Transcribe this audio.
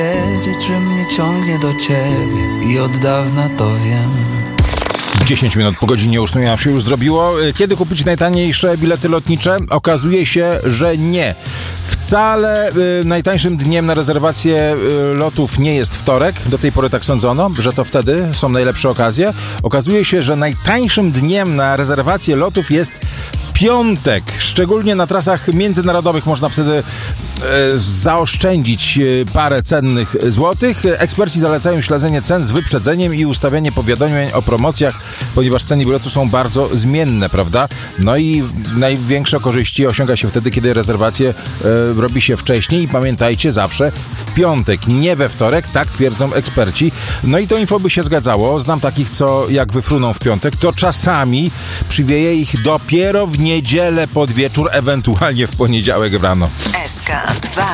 Wiedzieć, że mnie ciągnie do ciebie i od dawna to wiem. 10 minut po godzinie 8 nam się już zrobiło. Kiedy kupić najtaniejsze bilety lotnicze? Okazuje się, że nie. Wcale najtańszym dniem na rezerwację lotów nie jest wtorek. Do tej pory tak sądzono, że to wtedy są najlepsze okazje. Okazuje się, że najtańszym dniem na rezerwację lotów jest piątek. Szczególnie na trasach międzynarodowych można wtedy zaoszczędzić parę cennych złotych. Eksperci zalecają śledzenie cen z wyprzedzeniem i ustawianie powiadomień o promocjach, ponieważ ceny biletu są bardzo zmienne, prawda? No i największe korzyści osiąga się wtedy, kiedy rezerwację robi się wcześniej i pamiętajcie, zawsze w piątek, nie we wtorek, tak twierdzą eksperci. No i to info by się zgadzało. Znam takich, co jak wyfruną w piątek, to czasami przywieje ich dopiero w niedzielę pod wieczór, ewentualnie w poniedziałek rano. SK2